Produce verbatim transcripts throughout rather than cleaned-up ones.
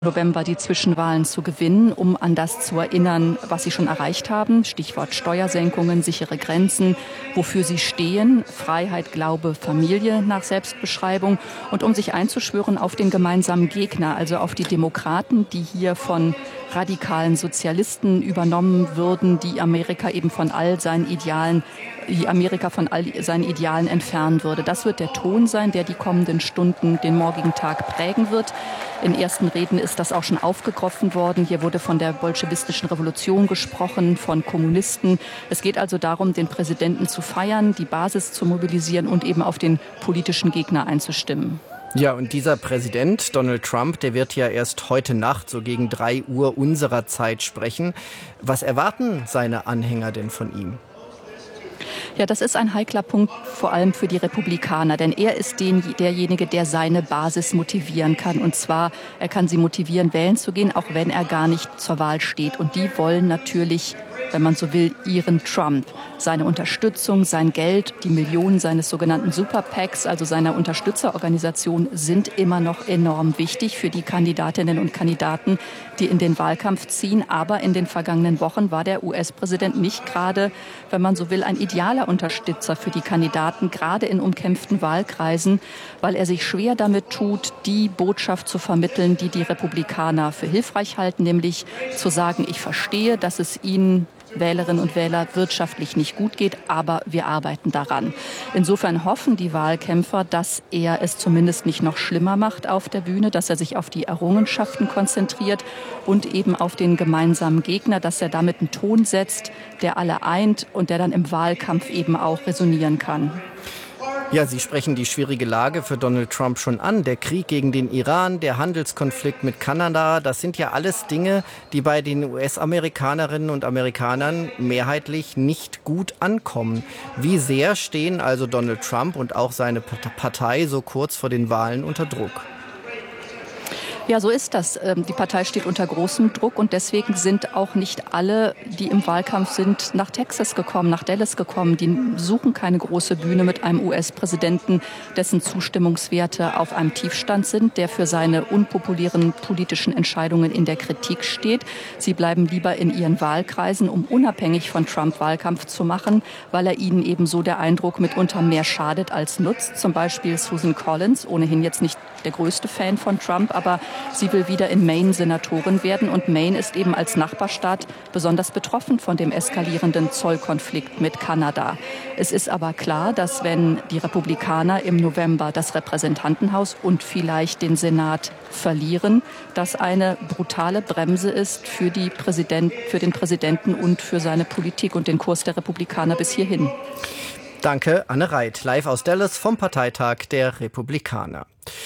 November die Zwischenwahlen zu gewinnen, um an das zu erinnern, was sie schon erreicht haben. Stichwort Steuersenkungen, sichere Grenzen, wofür sie stehen, Freiheit, Glaube, Familie nach Selbstbeschreibung und um sich einzuschwören auf den gemeinsamen Gegner, also auf die Demokraten, die hier von radikalen Sozialisten übernommen würden, die Amerika eben von all seinen Idealen, die Amerika von all seinen Idealen entfernen würde. Das wird der Ton sein, der die kommenden Stunden den morgigen Tag prägen wird. In ersten Reden ist das auch schon aufgegriffen worden. Hier wurde von der bolschewistischen Revolution gesprochen, von Kommunisten. Es geht also darum, den Präsidenten zu feiern, die Basis zu mobilisieren und eben auf den politischen Gegner einzustimmen. Ja, und dieser Präsident, Donald Trump, der wird ja erst heute Nacht, so gegen drei Uhr unserer Zeit sprechen. Was erwarten seine Anhänger denn von ihm? Ja, das ist ein heikler Punkt, vor allem für die Republikaner, denn er ist den, derjenige, der seine Basis motivieren kann. Und zwar, er kann sie motivieren, wählen zu gehen, auch wenn er gar nicht zur Wahl steht. Und die wollen natürlich, wenn man so will, ihren Trump. Seine Unterstützung, sein Geld, die Millionen seines sogenannten Super PACs, also seiner Unterstützerorganisation, sind immer noch enorm wichtig für die Kandidatinnen und Kandidaten, die in den Wahlkampf ziehen. Aber in den vergangenen Wochen war der U S-Präsident nicht gerade, wenn man so will, ein idealer Unterstützer für die Kandidaten, gerade in umkämpften Wahlkreisen, weil er sich schwer damit tut, die Botschaft zu vermitteln, die die Republikaner für hilfreich halten, nämlich zu sagen, ich verstehe, dass es ihnen Wählerinnen und Wähler wirtschaftlich nicht gut geht, aber wir arbeiten daran. Insofern hoffen die Wahlkämpfer, dass er es zumindest nicht noch schlimmer macht auf der Bühne, dass er sich auf die Errungenschaften konzentriert und eben auf den gemeinsamen Gegner, dass er damit einen Ton setzt, der alle eint und der dann im Wahlkampf eben auch resonieren kann. Ja, Sie sprechen die schwierige Lage für Donald Trump schon an. Der Krieg gegen den Iran, der Handelskonflikt mit Kanada, das sind ja alles Dinge, die bei den U S-Amerikanerinnen und Amerikanern mehrheitlich nicht gut ankommen. Wie sehr stehen also Donald Trump und auch seine Partei so kurz vor den Wahlen unter Druck? Ja, so ist das. Die Partei steht unter großem Druck und deswegen sind auch nicht alle, die im Wahlkampf sind, nach Texas gekommen, nach Dallas gekommen. Die suchen keine große Bühne mit einem U S-Präsidenten, dessen Zustimmungswerte auf einem Tiefstand sind, der für seine unpopulären politischen Entscheidungen in der Kritik steht. Sie bleiben lieber in ihren Wahlkreisen, um unabhängig von Trump Wahlkampf zu machen, weil er ihnen eben so der Eindruck mitunter mehr schadet als nutzt. Zum Beispiel Susan Collins, ohnehin jetzt nicht der größte Fan von Trump, aber sie will wieder in Maine Senatorin werden und Maine ist eben als Nachbarstaat besonders betroffen von dem eskalierenden Zollkonflikt mit Kanada. Es ist aber klar, dass wenn die Republikaner im November das Repräsentantenhaus und vielleicht den Senat verlieren, das eine brutale Bremse ist für, die Präsident, für den Präsidenten und für seine Politik und den Kurs der Republikaner bis hierhin. Danke, Anne Reit, live aus Dallas vom Parteitag der Republikaner.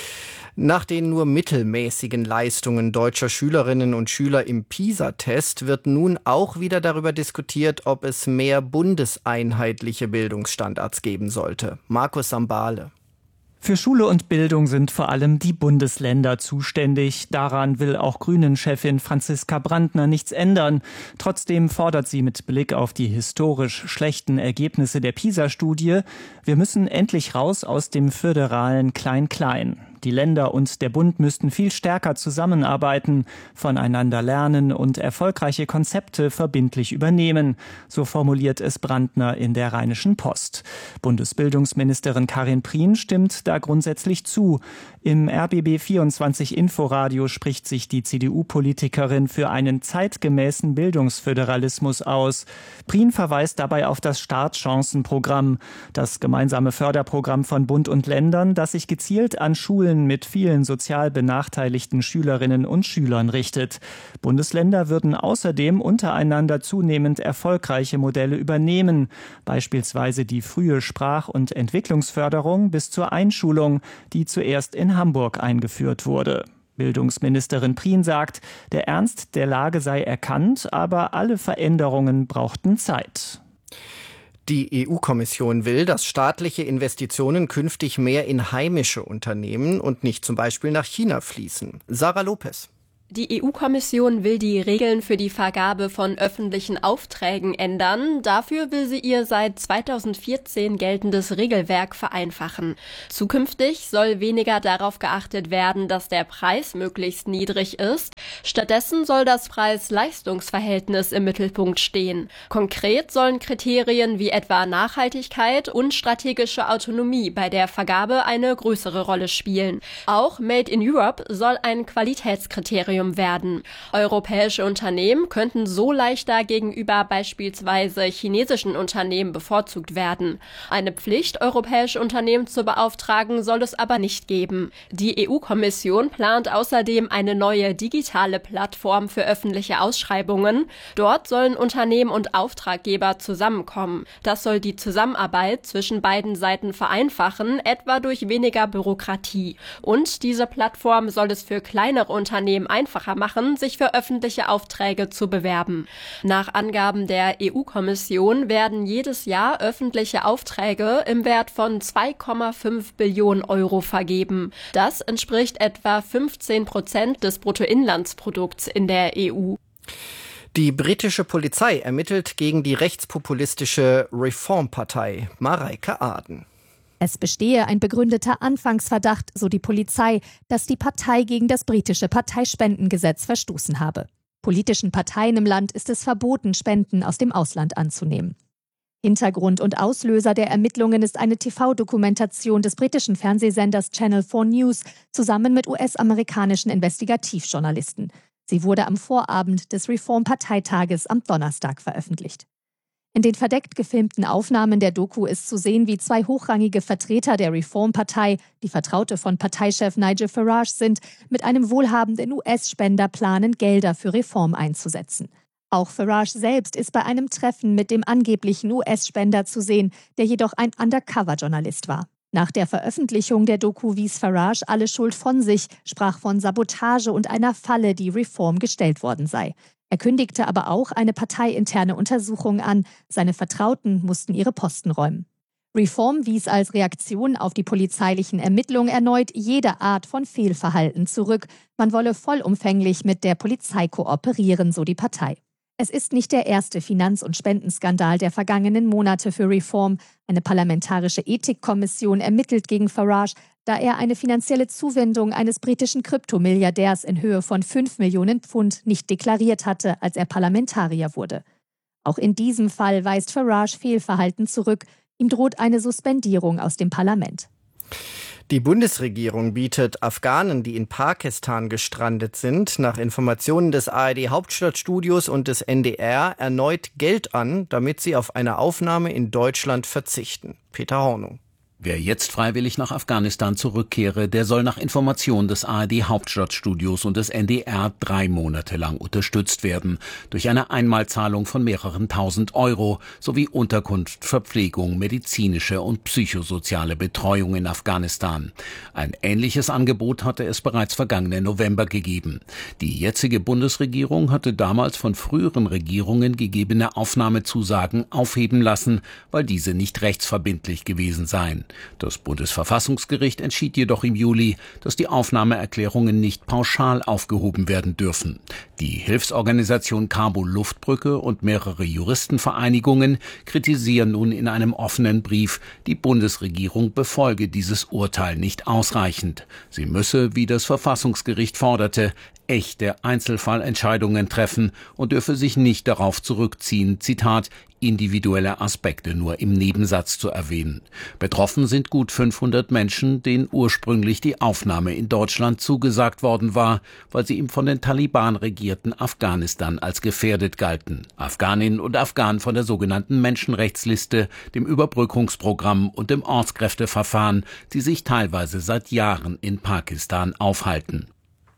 Nach den nur mittelmäßigen Leistungen deutscher Schülerinnen und Schüler im PISA-Test wird nun auch wieder darüber diskutiert, ob es mehr bundeseinheitliche Bildungsstandards geben sollte. Markus Sambale. Für Schule und Bildung sind vor allem die Bundesländer zuständig. Daran will auch Grünen-Chefin Franziska Brandner nichts ändern. Trotzdem fordert sie mit Blick auf die historisch schlechten Ergebnisse der PISA-Studie, wir müssen endlich raus aus dem föderalen Klein-Klein. Die Länder und der Bund müssten viel stärker zusammenarbeiten, voneinander lernen und erfolgreiche Konzepte verbindlich übernehmen. So formuliert es Brandner in der Rheinischen Post. Bundesbildungsministerin Karin Prien stimmt da grundsätzlich zu. Im R B B vierundzwanzig Inforadio spricht sich die C D U-Politikerin für einen zeitgemäßen Bildungsföderalismus aus. Prien verweist dabei auf das Startchancenprogramm, das gemeinsame Förderprogramm von Bund und Ländern, das sich gezielt an Schulen mit vielen sozial benachteiligten Schülerinnen und Schülern richtet. Bundesländer würden außerdem untereinander zunehmend erfolgreiche Modelle übernehmen, beispielsweise die frühe Sprach- und Entwicklungsförderung bis zur Einschulung, die zuerst in Hamburg eingeführt wurde. Bildungsministerin Prien sagt, der Ernst der Lage sei erkannt, aber alle Veränderungen brauchten Zeit. Die E U-Kommission will, dass staatliche Investitionen künftig mehr in heimische Unternehmen und nicht zum Beispiel nach China fließen. Sarah Lopez. Die E U-Kommission will die Regeln für die Vergabe von öffentlichen Aufträgen ändern. Dafür will sie ihr seit zweitausendvierzehn geltendes Regelwerk vereinfachen. Zukünftig soll weniger darauf geachtet werden, dass der Preis möglichst niedrig ist. Stattdessen soll das Preis-Leistungs-Verhältnis im Mittelpunkt stehen. Konkret sollen Kriterien wie etwa Nachhaltigkeit und strategische Autonomie bei der Vergabe eine größere Rolle spielen. Auch Made in Europe soll ein Qualitätskriterium werden. Europäische Unternehmen könnten so leichter gegenüber beispielsweise chinesischen Unternehmen bevorzugt werden. Eine Pflicht, europäische Unternehmen zu beauftragen, soll es aber nicht geben. Die E U-Kommission plant außerdem eine neue digitale Plattform für öffentliche Ausschreibungen. Dort sollen Unternehmen und Auftraggeber zusammenkommen. Das soll die Zusammenarbeit zwischen beiden Seiten vereinfachen, etwa durch weniger Bürokratie. Und diese Plattform soll es für kleinere Unternehmen einfacher machen, sich für öffentliche Aufträge zu bewerben. Nach Angaben der E U-Kommission werden jedes Jahr öffentliche Aufträge im Wert von zwei Komma fünf Billionen Euro vergeben. Das entspricht etwa fünfzehn Prozent des Bruttoinlandsprodukts in der E U. Die britische Polizei ermittelt gegen die rechtspopulistische Reform-Partei. Mareike Aden. Es bestehe ein begründeter Anfangsverdacht, so die Polizei, dass die Partei gegen das britische Parteispendengesetz verstoßen habe. Politischen Parteien im Land ist es verboten, Spenden aus dem Ausland anzunehmen. Hintergrund und Auslöser der Ermittlungen ist eine T V-Dokumentation des britischen Fernsehsenders Channel vier News zusammen mit U S-amerikanischen Investigativjournalisten. Sie wurde am Vorabend des Reform-Parteitages am Donnerstag veröffentlicht. In den verdeckt gefilmten Aufnahmen der Doku ist zu sehen, wie zwei hochrangige Vertreter der Reform-Partei, die Vertraute von Parteichef Nigel Farage sind, mit einem wohlhabenden U S-Spender planen, Gelder für Reform einzusetzen. Auch Farage selbst ist bei einem Treffen mit dem angeblichen U S-Spender zu sehen, der jedoch ein Undercover-Journalist war. Nach der Veröffentlichung der Doku wies Farage alle Schuld von sich, sprach von Sabotage und einer Falle, die Reform gestellt worden sei. Er kündigte aber auch eine parteiinterne Untersuchung an. Seine Vertrauten mussten ihre Posten räumen. Reform wies als Reaktion auf die polizeilichen Ermittlungen erneut jede Art von Fehlverhalten zurück. Man wolle vollumfänglich mit der Polizei kooperieren, so die Partei. Es ist nicht der erste Finanz- und Spendenskandal der vergangenen Monate für Reform. Eine parlamentarische Ethikkommission ermittelt gegen Farage, da er eine finanzielle Zuwendung eines britischen Kryptomilliardärs in Höhe von fünf Millionen Pfund nicht deklariert hatte, als er Parlamentarier wurde. Auch in diesem Fall weist Farage Fehlverhalten zurück. Ihm droht eine Suspendierung aus dem Parlament. Die Bundesregierung bietet Afghanen, die in Pakistan gestrandet sind, nach Informationen des A R D-Hauptstadtstudios und des N D R erneut Geld an, damit sie auf eine Aufnahme in Deutschland verzichten. Peter Hornung. Wer jetzt freiwillig nach Afghanistan zurückkehre, der soll nach Informationen des A R D-Hauptstadtstudios und des N D R drei Monate lang unterstützt werden. Durch eine Einmalzahlung von mehreren tausend Euro sowie Unterkunft, Verpflegung, medizinische und psychosoziale Betreuung in Afghanistan. Ein ähnliches Angebot hatte es bereits vergangenen November gegeben. Die jetzige Bundesregierung hatte damals von früheren Regierungen gegebene Aufnahmezusagen aufheben lassen, weil diese nicht rechtsverbindlich gewesen seien. Das Bundesverfassungsgericht entschied jedoch im Juli, dass die Aufnahmeerklärungen nicht pauschal aufgehoben werden dürfen. Die Hilfsorganisation Kabul Luftbrücke und mehrere Juristenvereinigungen kritisieren nun in einem offenen Brief, die Bundesregierung befolge dieses Urteil nicht ausreichend. Sie müsse, wie das Verfassungsgericht forderte, echte Einzelfallentscheidungen treffen und dürfe sich nicht darauf zurückziehen, Zitat, individuelle Aspekte nur im Nebensatz zu erwähnen. Betroffen sind gut fünfhundert Menschen, denen ursprünglich die Aufnahme in Deutschland zugesagt worden war, weil sie im von den Taliban regierten Afghanistan als gefährdet galten. Afghaninnen und Afghanen von der sogenannten Menschenrechtsliste, dem Überbrückungsprogramm und dem Ortskräfteverfahren, die sich teilweise seit Jahren in Pakistan aufhalten.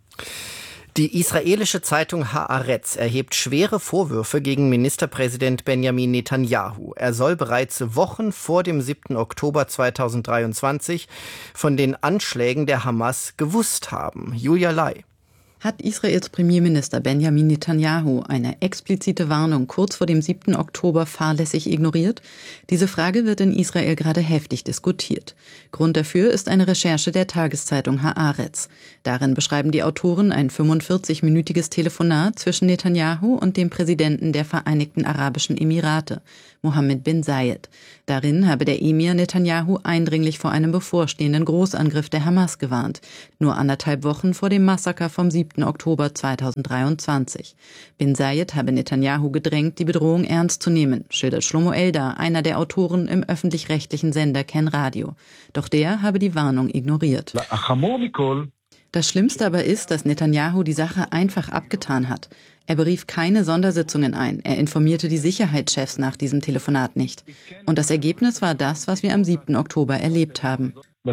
Die israelische Zeitung Haaretz erhebt schwere Vorwürfe gegen Ministerpräsident Benjamin Netanyahu. Er soll bereits Wochen vor dem siebten Oktober zweitausenddreiundzwanzig von den Anschlägen der Hamas gewusst haben. Julia Lai. Hat Israels Premierminister Benjamin Netanyahu eine explizite Warnung kurz vor dem siebten Oktober fahrlässig ignoriert? Diese Frage wird in Israel gerade heftig diskutiert. Grund dafür ist eine Recherche der Tageszeitung Haaretz. Darin beschreiben die Autoren ein fünfundvierzig-minütiges Telefonat zwischen Netanyahu und dem Präsidenten der Vereinigten Arabischen Emirate, Mohammed bin Zayed. Darin habe der Emir Netanyahu eindringlich vor einem bevorstehenden Großangriff der Hamas gewarnt, nur anderthalb Wochen vor dem Massaker vom siebten Oktober zweitausenddreiundzwanzig. Bin Zayed habe Netanyahu gedrängt, die Bedrohung ernst zu nehmen, schildert Shlomo Eldar, einer der Autoren im öffentlich-rechtlichen Sender Ken Radio. Doch der habe die Warnung ignoriert. Das Schlimmste aber ist, dass Netanyahu die Sache einfach abgetan hat. Er berief keine Sondersitzungen ein. Er informierte die Sicherheitschefs nach diesem Telefonat nicht. Und das Ergebnis war das, was wir am siebten Oktober erlebt haben.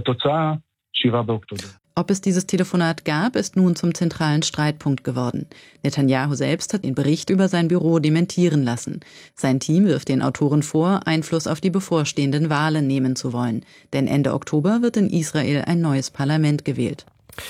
Ob es dieses Telefonat gab, ist nun zum zentralen Streitpunkt geworden. Netanyahu selbst hat den Bericht über sein Büro dementieren lassen. Sein Team wirft den Autoren vor, Einfluss auf die bevorstehenden Wahlen nehmen zu wollen. Denn Ende Oktober wird in Israel ein neues Parlament gewählt.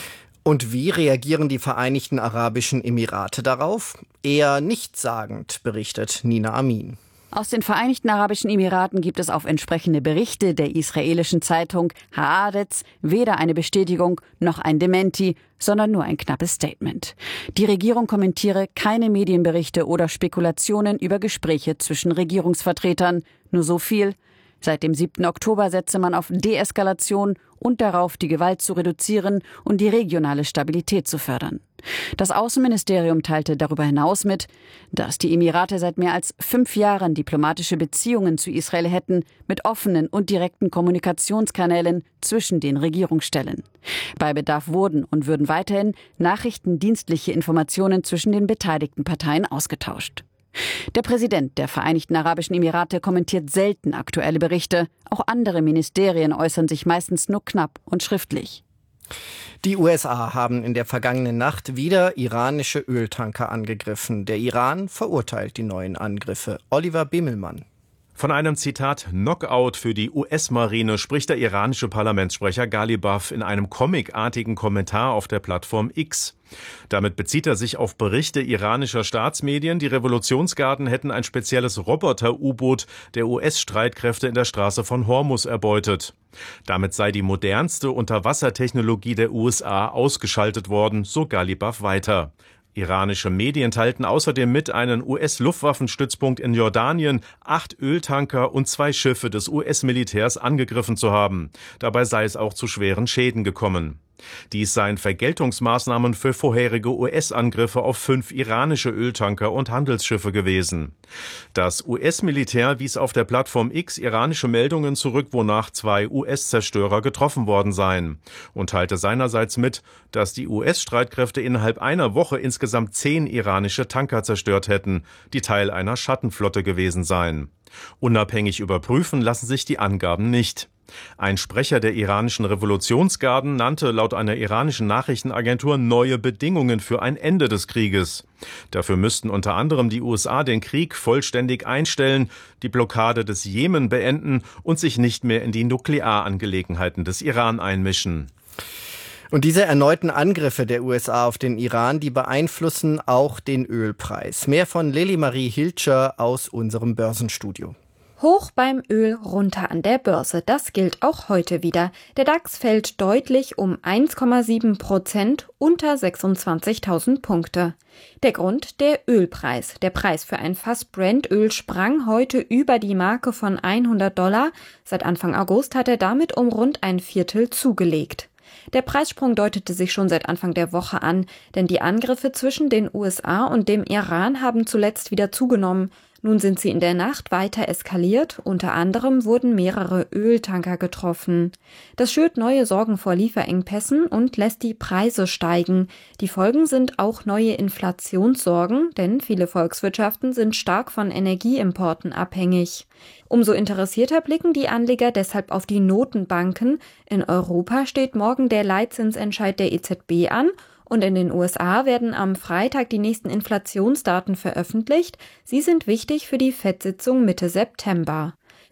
Und wie reagieren die Vereinigten Arabischen Emirate darauf? Eher nichtssagend, berichtet Nina Amin. Aus den Vereinigten Arabischen Emiraten gibt es auf entsprechende Berichte der israelischen Zeitung Haaretz weder eine Bestätigung noch ein Dementi, sondern nur ein knappes Statement. Die Regierung kommentiere keine Medienberichte oder Spekulationen über Gespräche zwischen Regierungsvertretern. Nur so viel: Seit dem siebten Oktober setze man auf Deeskalation und darauf, die Gewalt zu reduzieren und die regionale Stabilität zu fördern. Das Außenministerium teilte darüber hinaus mit, dass die Emirate seit mehr als fünf Jahren diplomatische Beziehungen zu Israel hätten, mit offenen und direkten Kommunikationskanälen zwischen den Regierungsstellen. Bei Bedarf wurden und würden weiterhin nachrichtendienstliche Informationen zwischen den beteiligten Parteien ausgetauscht. Der Präsident der Vereinigten Arabischen Emirate kommentiert selten aktuelle Berichte. Auch andere Ministerien äußern sich meistens nur knapp und schriftlich. Die U S A haben in der vergangenen Nacht wieder iranische Öltanker angegriffen. Der Iran verurteilt die neuen Angriffe. Oliver Bimmelmann. Von einem Zitat Knockout für die U S-Marine spricht der iranische Parlamentssprecher Ghalibaf in einem comicartigen Kommentar auf der Plattform X. Damit bezieht er sich auf Berichte iranischer Staatsmedien, die Revolutionsgarden hätten ein spezielles Roboter-U-Boot der U S-Streitkräfte in der Straße von Hormuz erbeutet. Damit sei die modernste Unterwassertechnologie der U S A ausgeschaltet worden, so Ghalibaf weiter. Iranische Medien teilten außerdem mit, einen U S-Luftwaffenstützpunkt in Jordanien, acht Öltanker und zwei Schiffe des U S-Militärs angegriffen zu haben. Dabei sei es auch zu schweren Schäden gekommen. Dies seien Vergeltungsmaßnahmen für vorherige U S-Angriffe auf fünf iranische Öltanker und Handelsschiffe gewesen. Das U S-Militär wies auf der Plattform X iranische Meldungen zurück, wonach zwei U S-Zerstörer getroffen worden seien, und teilte seinerseits mit, dass die U S-Streitkräfte innerhalb einer Woche insgesamt zehn iranische Tanker zerstört hätten, die Teil einer Schattenflotte gewesen seien. Unabhängig überprüfen lassen sich die Angaben nicht. Ein Sprecher der iranischen Revolutionsgarden nannte laut einer iranischen Nachrichtenagentur neue Bedingungen für ein Ende des Krieges. Dafür müssten unter anderem die U S A den Krieg vollständig einstellen, die Blockade des Jemen beenden und sich nicht mehr in die Nuklearangelegenheiten des Iran einmischen. Und diese erneuten Angriffe der U S A auf den Iran, die beeinflussen auch den Ölpreis. Mehr von Lili Marie Hilscher aus unserem Börsenstudio. Hoch beim Öl, runter an der Börse. Das gilt auch heute wieder. Der DAX fällt deutlich um eins Komma sieben Prozent unter sechsundzwanzigtausend Punkte. Der Grund: der Ölpreis. Der Preis für ein Fass Brent-Öl sprang heute über die Marke von hundert Dollar. Seit Anfang August hat er damit um rund ein Viertel zugelegt. Der Preissprung deutete sich schon seit Anfang der Woche an, denn die Angriffe zwischen den U S A und dem Iran haben zuletzt wieder zugenommen. Nun sind sie in der Nacht weiter eskaliert, unter anderem wurden mehrere Öltanker getroffen. Das schürt neue Sorgen vor Lieferengpässen und lässt die Preise steigen. Die Folgen sind auch neue Inflationssorgen, denn viele Volkswirtschaften sind stark von Energieimporten abhängig. Umso interessierter blicken die Anleger deshalb auf die Notenbanken. In Europa steht morgen der Leitzinsentscheid der E Z B an. Und in den U S A werden am Freitag die nächsten Inflationsdaten veröffentlicht. Sie sind wichtig für die Fed-Sitzung Mitte September.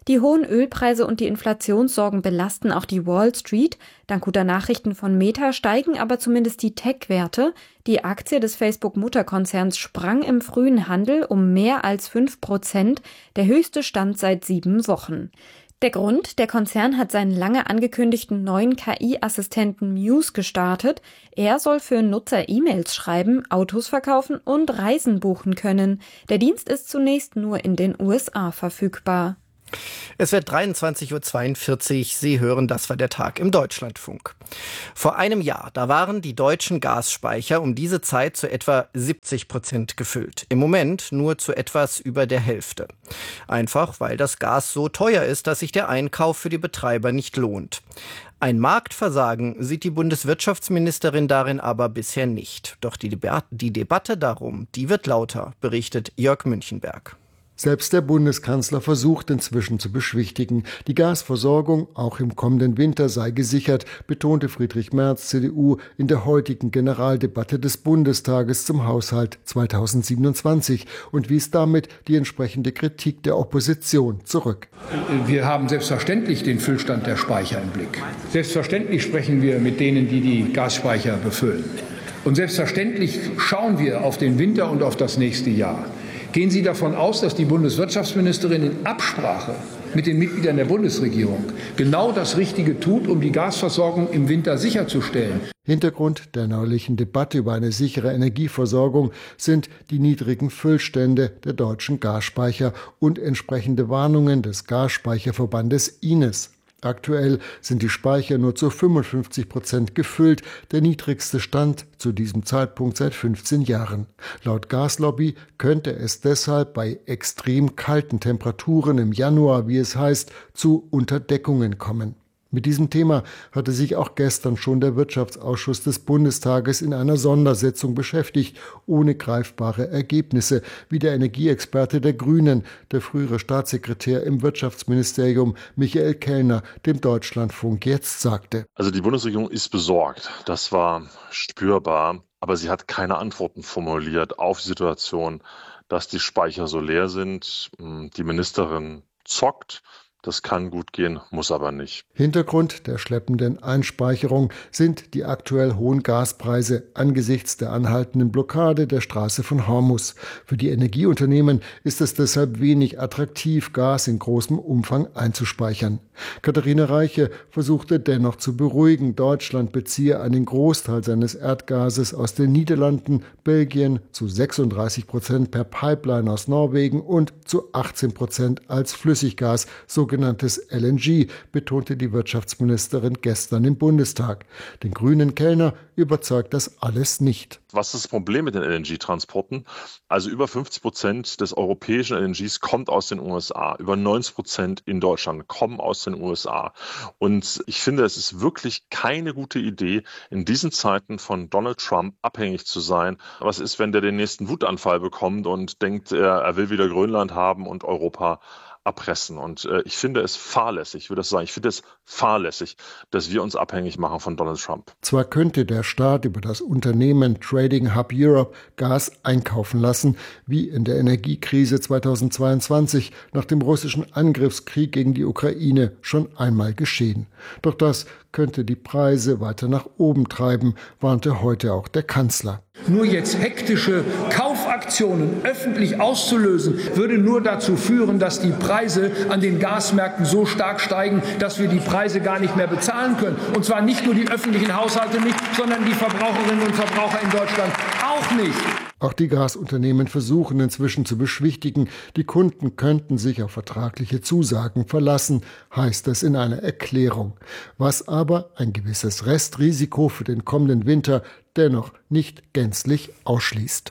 Die hohen Ölpreise und die Inflationssorgen belasten auch die Wall Street. Dank guter Nachrichten von Meta steigen aber zumindest die Tech-Werte. Die Aktie des Facebook-Mutterkonzerns sprang im frühen Handel um mehr als fünf Prozent, der höchste Stand seit sieben Wochen. Der Grund: Der Konzern hat seinen lange angekündigten neuen K I-Assistenten Muse gestartet. Er soll für Nutzer E-Mails schreiben, Autos verkaufen und Reisen buchen können. Der Dienst ist zunächst nur in den U S A verfügbar. Es wird dreiundzwanzig Uhr zweiundvierzig. Sie hören, das war der Tag im Deutschlandfunk. Vor einem Jahr, da waren die deutschen Gasspeicher um diese Zeit zu etwa siebzig Prozent gefüllt. Im Moment nur zu etwas über der Hälfte. Einfach, weil das Gas so teuer ist, dass sich der Einkauf für die Betreiber nicht lohnt. Ein Marktversagen sieht die Bundeswirtschaftsministerin darin aber bisher nicht. Doch die, Deba- die Debatte darum, die wird lauter, berichtet Jörg Münchenberg. Selbst der Bundeskanzler versucht inzwischen zu beschwichtigen. Die Gasversorgung auch im kommenden Winter sei gesichert, betonte Friedrich Merz, C D U, in der heutigen Generaldebatte des Bundestages zum Haushalt zweitausendsiebenundzwanzig und wies damit die entsprechende Kritik der Opposition zurück. Wir haben selbstverständlich den Füllstand der Speicher im Blick. Selbstverständlich sprechen wir mit denen, die die Gasspeicher befüllen. Und selbstverständlich schauen wir auf den Winter und auf das nächste Jahr. Gehen Sie davon aus, dass die Bundeswirtschaftsministerin in Absprache mit den Mitgliedern der Bundesregierung genau das Richtige tut, um die Gasversorgung im Winter sicherzustellen? Hintergrund der neulichen Debatte über eine sichere Energieversorgung sind die niedrigen Füllstände der deutschen Gasspeicher und entsprechende Warnungen des Gasspeicherverbandes I N E S. Aktuell sind die Speicher nur zu fünfundfünfzig Prozent gefüllt, der niedrigste Stand zu diesem Zeitpunkt seit fünfzehn Jahren. Laut Gaslobby könnte es deshalb bei extrem kalten Temperaturen im Januar, wie es heißt, zu Unterdeckungen kommen. Mit diesem Thema hatte sich auch gestern schon der Wirtschaftsausschuss des Bundestages in einer Sondersitzung beschäftigt, ohne greifbare Ergebnisse, wie der Energieexperte der Grünen, der frühere Staatssekretär im Wirtschaftsministerium Michael Kellner, dem Deutschlandfunk jetzt sagte. Also die Bundesregierung ist besorgt, das war spürbar, aber sie hat keine Antworten formuliert auf die Situation, dass die Speicher so leer sind. Die Ministerin zockt. Das kann gut gehen, muss aber nicht. Hintergrund der schleppenden Einspeicherung sind die aktuell hohen Gaspreise angesichts der anhaltenden Blockade der Straße von Hormuz. Für die Energieunternehmen ist es deshalb wenig attraktiv, Gas in großem Umfang einzuspeichern. Katharina Reiche versuchte dennoch zu beruhigen, Deutschland beziehe einen Großteil seines Erdgases aus den Niederlanden, Belgien zu sechsunddreißig Prozent per Pipeline aus Norwegen und zu achtzehn Prozent als Flüssiggas, sogenanntes L N G, betonte die Wirtschaftsministerin gestern im Bundestag. Den grünen Kellner überzeugt das alles nicht. Was ist das Problem mit den L N G-Transporten? Also über fünfzig Prozent des europäischen L N Gs kommt aus den U S A. Über neunzig Prozent in Deutschland kommen aus den U S A. Und ich finde, es ist wirklich keine gute Idee, in diesen Zeiten von Donald Trump abhängig zu sein. Was ist, wenn der den nächsten Wutanfall bekommt und denkt, er, er will wieder Grönland haben und Europa erpressen? Und äh, ich finde es fahrlässig, ich würde das sagen, ich finde es fahrlässig, dass wir uns abhängig machen von Donald Trump. Zwar könnte der Staat über das Unternehmen Trading Hub Europe Gas einkaufen lassen, wie in der Energiekrise zweitausendzweiundzwanzig nach dem russischen Angriffskrieg gegen die Ukraine schon einmal geschehen. Doch das könnte die Preise weiter nach oben treiben, warnte heute auch der Kanzler. Nur jetzt hektische Kaufaktionen öffentlich auszulösen, würde nur dazu führen, dass die Preise an den Gasmärkten so stark steigen, dass wir die Preise gar nicht mehr bezahlen können. Und zwar nicht nur die öffentlichen Haushalte nicht, sondern die Verbraucherinnen und Verbraucher in Deutschland auch nicht. Auch die Gasunternehmen versuchen inzwischen zu beschwichtigen, die Kunden könnten sich auf vertragliche Zusagen verlassen, heißt es in einer Erklärung. Was aber ein gewisses Restrisiko für den kommenden Winter dennoch nicht gänzlich ausschließt.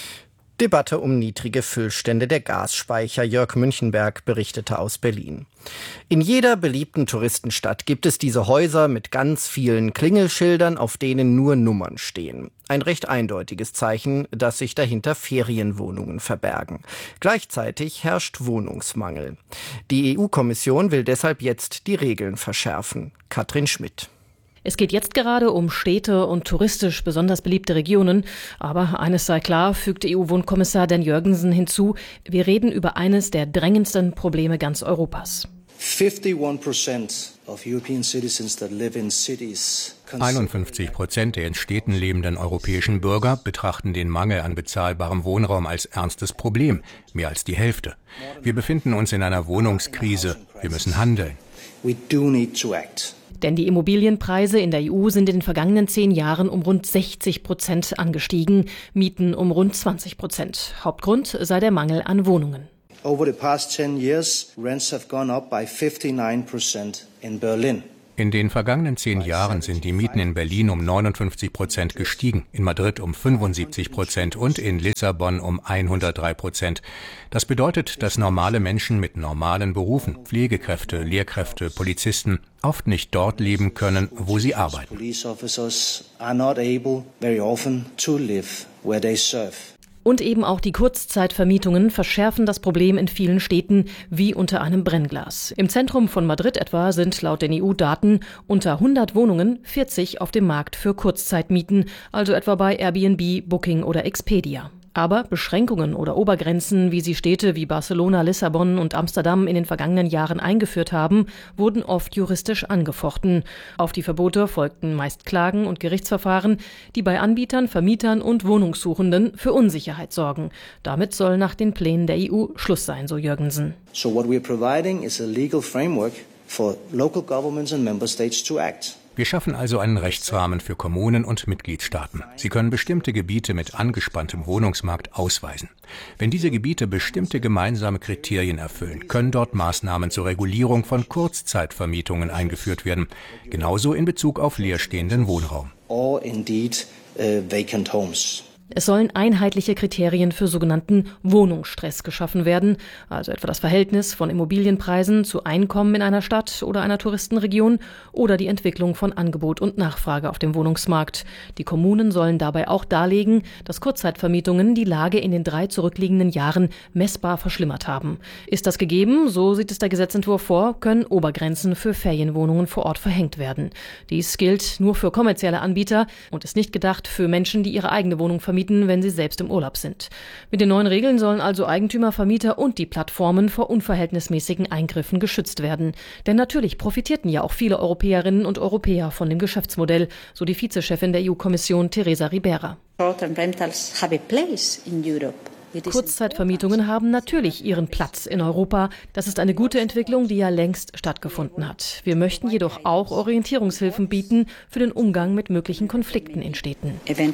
Debatte um niedrige Füllstände der Gasspeicher. Jörg Münchenberg berichtete aus Berlin. In jeder beliebten Touristenstadt gibt es diese Häuser mit ganz vielen Klingelschildern, auf denen nur Nummern stehen. Ein recht eindeutiges Zeichen, dass sich dahinter Ferienwohnungen verbergen. Gleichzeitig herrscht Wohnungsmangel. Die E U-Kommission will deshalb jetzt die Regeln verschärfen. Katrin Schmidt. Es geht jetzt gerade um Städte und touristisch besonders beliebte Regionen. Aber eines sei klar, fügte E U-Wohnkommissar Dan Jørgensen hinzu, wir reden über eines der drängendsten Probleme ganz Europas. einundfünfzig Prozent der in Städten lebenden europäischen Bürger betrachten den Mangel an bezahlbarem Wohnraum als ernstes Problem, mehr als die Hälfte. Wir befinden uns in einer Wohnungskrise. Wir müssen handeln. We do need to act. Denn die Immobilienpreise in der E U sind in den vergangenen zehn Jahren um rund sechzig Prozent angestiegen, Mieten um rund zwanzig Prozent. Hauptgrund sei der Mangel an Wohnungen. Over the past ten years, rents have gone up by fifty-nine percent in Berlin. In den vergangenen zehn Jahren sind die Mieten in Berlin um neunundfünfzig Prozent gestiegen, in Madrid um fünfundsiebzig Prozent und in Lissabon um hundertdrei Prozent. Das bedeutet, dass normale Menschen mit normalen Berufen, Pflegekräfte, Lehrkräfte, Polizisten, oft nicht dort leben können, wo sie arbeiten. Police officers are not able very often to live where they serve. Und eben auch die Kurzzeitvermietungen verschärfen das Problem in vielen Städten wie unter einem Brennglas. Im Zentrum von Madrid etwa sind laut den E U-Daten unter hundert Wohnungen vierzig auf dem Markt für Kurzzeitmieten, also etwa bei Airbnb, Booking oder Expedia. Aber Beschränkungen oder Obergrenzen, wie sie Städte wie Barcelona, Lissabon und Amsterdam in den vergangenen Jahren eingeführt haben, wurden oft juristisch angefochten. Auf die Verbote folgten meist Klagen und Gerichtsverfahren, die bei Anbietern, Vermietern und Wohnungssuchenden für Unsicherheit sorgen. Damit soll nach den Plänen der E U Schluss sein, so Jürgensen. So what we're providing is a legal framework for local governments and member states to act. Wir schaffen also einen Rechtsrahmen für Kommunen und Mitgliedstaaten. Sie können bestimmte Gebiete mit angespanntem Wohnungsmarkt ausweisen. Wenn diese Gebiete bestimmte gemeinsame Kriterien erfüllen, können dort Maßnahmen zur Regulierung von Kurzzeitvermietungen eingeführt werden. Genauso in Bezug auf leerstehenden Wohnraum. Or indeed, uh, vacant homes. Es sollen einheitliche Kriterien für sogenannten Wohnungsstress geschaffen werden, also etwa das Verhältnis von Immobilienpreisen zu Einkommen in einer Stadt oder einer Touristenregion oder die Entwicklung von Angebot und Nachfrage auf dem Wohnungsmarkt. Die Kommunen sollen dabei auch darlegen, dass Kurzzeitvermietungen die Lage in den drei zurückliegenden Jahren messbar verschlimmert haben. Ist das gegeben, so sieht es der Gesetzentwurf vor, können Obergrenzen für Ferienwohnungen vor Ort verhängt werden. Dies gilt nur für kommerzielle Anbieter und ist nicht gedacht für Menschen, die ihre eigene Wohnung vermieten, wenn sie selbst im Urlaub sind. Mit den neuen Regeln sollen also Eigentümer, Vermieter und die Plattformen vor unverhältnismäßigen Eingriffen geschützt werden. Denn natürlich profitierten ja auch viele Europäerinnen und Europäer von dem Geschäftsmodell, so die Vizechefin der E U-Kommission Teresa Ribera. Kurzzeitvermietungen haben natürlich ihren Platz in Europa. Das ist eine gute Entwicklung, die ja längst stattgefunden hat. Wir möchten jedoch auch Orientierungshilfen bieten für den Umgang mit möglichen Konflikten in Städten.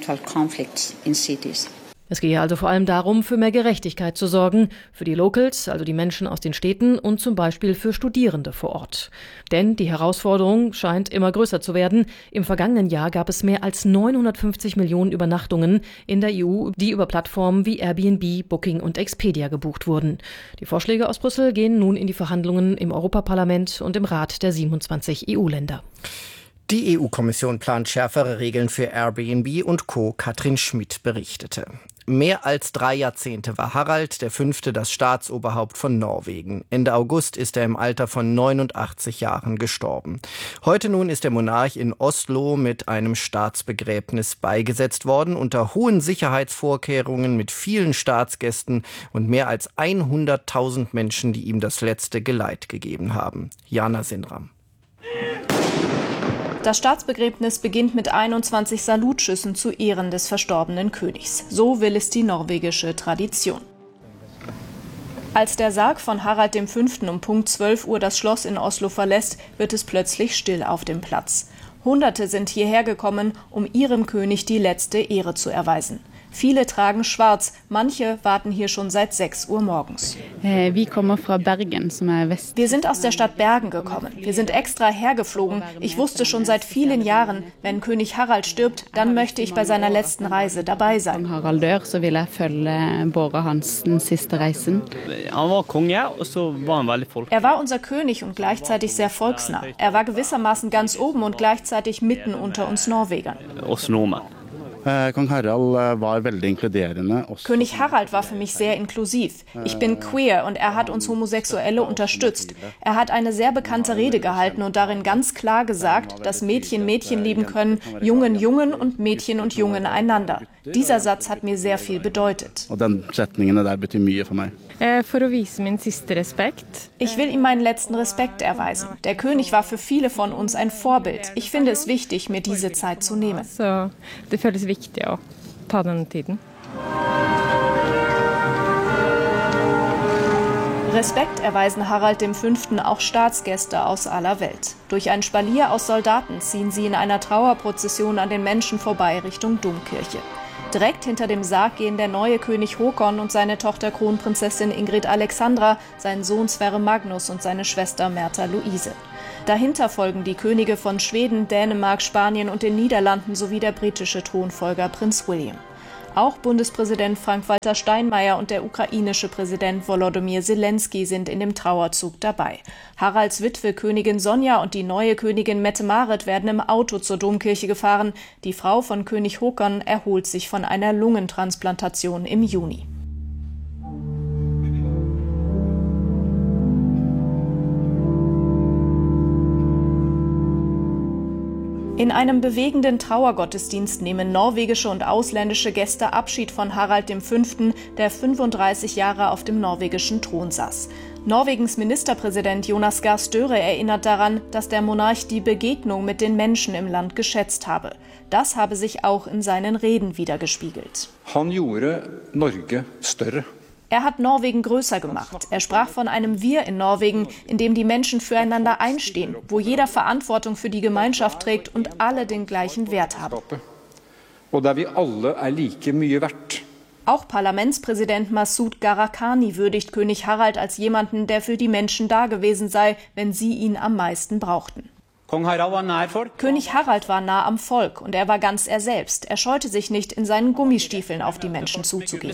Es gehe also vor allem darum, für mehr Gerechtigkeit zu sorgen, für die Locals, also die Menschen aus den Städten und zum Beispiel für Studierende vor Ort. Denn die Herausforderung scheint immer größer zu werden. Im vergangenen Jahr gab es mehr als neunhundertfünfzig Millionen Übernachtungen in der E U, die über Plattformen wie Airbnb, Booking und Expedia gebucht wurden. Die Vorschläge aus Brüssel gehen nun in die Verhandlungen im Europaparlament und im Rat der siebenundzwanzig E U-Länder. Die E U-Kommission plant schärfere Regeln für Airbnb und Co. Katrin Schmidt berichtete. Mehr als drei Jahrzehnte war Harald der Fünfte das Staatsoberhaupt von Norwegen. Ende August ist er im Alter von neunundachtzig Jahren gestorben. Heute nun ist der Monarch in Oslo mit einem Staatsbegräbnis beigesetzt worden, unter hohen Sicherheitsvorkehrungen mit vielen Staatsgästen und mehr als hunderttausend Menschen, die ihm das letzte Geleit gegeben haben. Jana Sinram. Das Staatsbegräbnis beginnt mit einundzwanzig Salutschüssen zu Ehren des verstorbenen Königs. So will es die norwegische Tradition. Als der Sarg von Harald der Fünfte um Punkt zwölf Uhr das Schloss in Oslo verlässt, wird es plötzlich still auf dem Platz. Hunderte sind hierher gekommen, um ihrem König die letzte Ehre zu erweisen. Viele tragen schwarz, manche warten hier schon seit sechs Uhr morgens. Wir kommen von Bergen, som är West. Wir sind aus der Stadt Bergen gekommen. Wir sind extra hergeflogen. Ich wusste schon seit vielen Jahren, wenn König Harald stirbt, dann möchte ich bei seiner letzten Reise dabei sein. Wenn Harald dør, så vil jeg følge Bård Hansens siste reisen. Er war unser König und gleichzeitig sehr volksnah. Er war gewissermaßen ganz oben und gleichzeitig mitten unter uns Norwegern. König Harald war für mich sehr inklusiv. Ich bin queer und er hat uns Homosexuelle unterstützt. Er hat eine sehr bekannte Rede gehalten und darin ganz klar gesagt, dass Mädchen Mädchen lieben können, Jungen Jungen und Mädchen und Jungen einander. Dieser Satz hat mir sehr viel bedeutet. Ich will ihm meinen letzten Respekt erweisen. Der König war für viele von uns ein Vorbild. Ich finde es wichtig, mir diese Zeit zu nehmen. Så det føles viktig å ta den tiden. Respekt erweisen Harald dem Fünften auch Staatsgäste aus aller Welt. Durch ein Spalier aus Soldaten ziehen sie in einer Trauerprozession an den Menschen vorbei Richtung Domkirche. Direkt hinter dem Sarg gehen der neue König Håkon und seine Tochter Kronprinzessin Ingrid Alexandra, sein Sohn Sverre Magnus und seine Schwester Märtha Luise. Dahinter folgen die Könige von Schweden, Dänemark, Spanien und den Niederlanden sowie der britische Thronfolger Prinz William. Auch Bundespräsident Frank-Walter Steinmeier und der ukrainische Präsident Volodymyr Zelensky sind in dem Trauerzug dabei. Haralds Witwe Königin Sonja und die neue Königin Mette-Marit werden im Auto zur Domkirche gefahren. Die Frau von König Håkon erholt sich von einer Lungentransplantation im Juni. In einem bewegenden Trauergottesdienst nehmen norwegische und ausländische Gäste Abschied von Harald dem Fünften, der fünfunddreißig Jahre auf dem norwegischen Thron saß. Norwegens Ministerpräsident Jonas Gahr Støre erinnert daran, dass der Monarch die Begegnung mit den Menschen im Land geschätzt habe. Das habe sich auch in seinen Reden widergespiegelt. Han gjorde Norge større. Er hat Norwegen größer gemacht. Er sprach von einem Wir in Norwegen, in dem die Menschen füreinander einstehen, wo jeder Verantwortung für die Gemeinschaft trägt und alle den gleichen Wert haben. Og der vi alle er like mye verdt. Auch Parlamentspräsident Massoud Gharahkhani würdigt König Harald als jemanden, der für die Menschen da gewesen sei, wenn sie ihn am meisten brauchten. König Harald war nah am Volk und er war ganz er selbst. Er scheute sich nicht, in seinen Gummistiefeln auf die Menschen zuzugehen.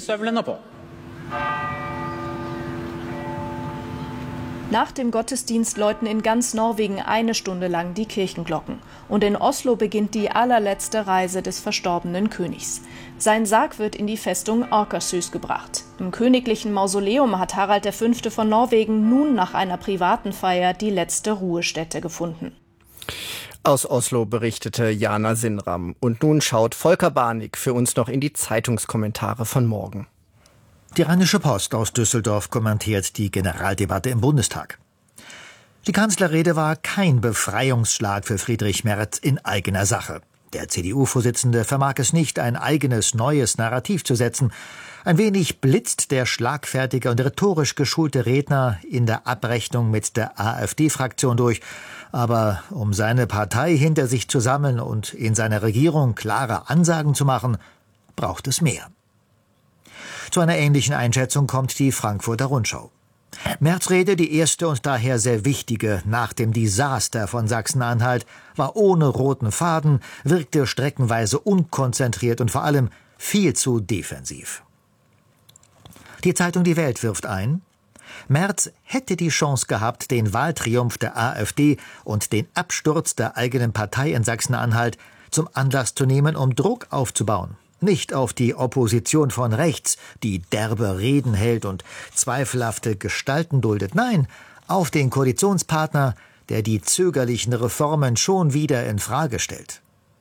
Nach dem Gottesdienst läuten in ganz Norwegen eine Stunde lang die Kirchenglocken. Und in Oslo beginnt die allerletzte Reise des verstorbenen Königs. Sein Sarg wird in die Festung Akershus gebracht. Im königlichen Mausoleum hat Harald der Fünfte von Norwegen nun nach einer privaten Feier die letzte Ruhestätte gefunden. Aus Oslo berichtete Jana Sinram. Und nun schaut Volker Barnig für uns noch in die Zeitungskommentare von morgen. Die Rheinische Post aus Düsseldorf kommentiert die Generaldebatte im Bundestag. Die Kanzlerrede war kein Befreiungsschlag für Friedrich Merz in eigener Sache. Der C D U-Vorsitzende vermag es nicht, ein eigenes neues Narrativ zu setzen. Ein wenig blitzt der schlagfertige und rhetorisch geschulte Redner in der Abrechnung mit der AfD-Fraktion durch. Aber um seine Partei hinter sich zu sammeln und in seiner Regierung klare Ansagen zu machen, braucht es mehr. Zu einer ähnlichen Einschätzung kommt die Frankfurter Rundschau. Merz' Rede, die erste und daher sehr wichtige nach dem Desaster von Sachsen-Anhalt, war ohne roten Faden, wirkte streckenweise unkonzentriert und vor allem viel zu defensiv. Die Zeitung Die Welt wirft ein: Merz hätte die Chance gehabt, den Wahltriumph der AfD und den Absturz der eigenen Partei in Sachsen-Anhalt zum Anlass zu nehmen, um Druck aufzubauen. Nicht auf die Opposition von rechts, die derbe Reden hält und zweifelhafte Gestalten duldet. Nein, auf den Koalitionspartner, der die zögerlichen Reformen schon wieder in Frage stellt.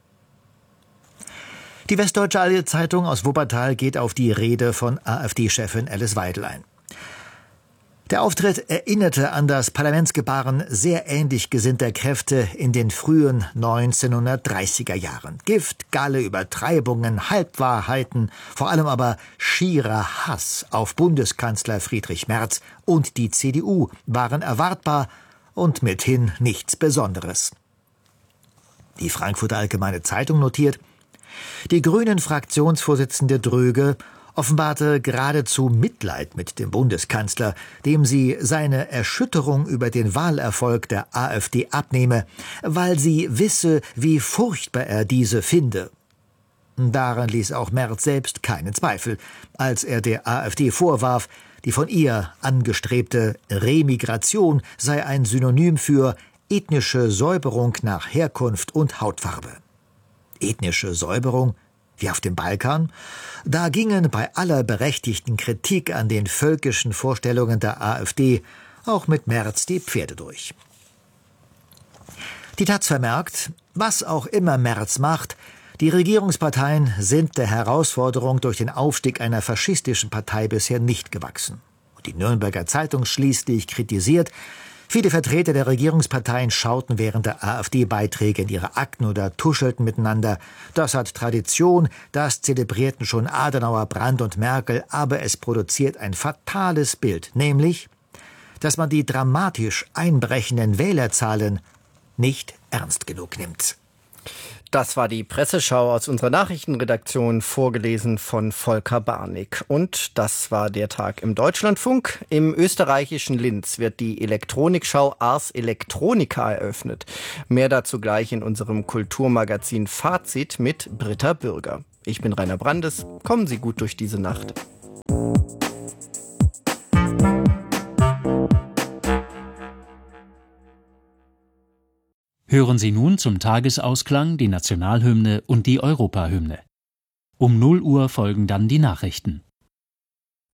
Die Westdeutsche Allzeitung aus Wuppertal geht auf die Rede von AfD-Chefin Alice Weidel ein. Der Auftritt erinnerte an das Parlamentsgebaren sehr ähnlich gesinnter Kräfte in den frühen neunzehnhundertdreißiger Jahren. Gift, Galle, Übertreibungen, Halbwahrheiten, vor allem aber schierer Hass auf Bundeskanzler Friedrich Merz und die C D U waren erwartbar und mithin nichts Besonderes. Die Frankfurter Allgemeine Zeitung notiert: Die Grünen-Fraktionsvorsitzende Dröge offenbarte geradezu Mitleid mit dem Bundeskanzler, dem sie seine Erschütterung über den Wahlerfolg der AfD abnehme, weil sie wisse, wie furchtbar er diese finde. Daran ließ auch Merz selbst keinen Zweifel, als er der AfD vorwarf, die von ihr angestrebte Remigration sei ein Synonym für ethnische Säuberung nach Herkunft und Hautfarbe. Ethnische Säuberung? Wie auf dem Balkan? Da gingen bei aller berechtigten Kritik an den völkischen Vorstellungen der AfD auch mit Merz die Pferde durch. Die Taz vermerkt, was auch immer Merz macht, die Regierungsparteien sind der Herausforderung durch den Aufstieg einer faschistischen Partei bisher nicht gewachsen. Und die Nürnberger Zeitung schließlich kritisiert, viele Vertreter der Regierungsparteien schauten während der AfD-Beiträge in ihre Akten oder tuschelten miteinander. Das hat Tradition, das zelebrierten schon Adenauer, Brandt und Merkel, aber es produziert ein fatales Bild, nämlich, dass man die dramatisch einbrechenden Wählerzahlen nicht ernst genug nimmt. Das war die Presseschau aus unserer Nachrichtenredaktion, vorgelesen von Volker Barnig. Und das war der Tag im Deutschlandfunk. Im österreichischen Linz wird die Elektronikschau Ars Electronica eröffnet. Mehr dazu gleich in unserem Kulturmagazin Fazit mit Britta Bürger. Ich bin Rainer Brandes. Kommen Sie gut durch diese Nacht. Hören Sie nun zum Tagesausklang die Nationalhymne und die Europahymne. Um null Uhr folgen dann die Nachrichten.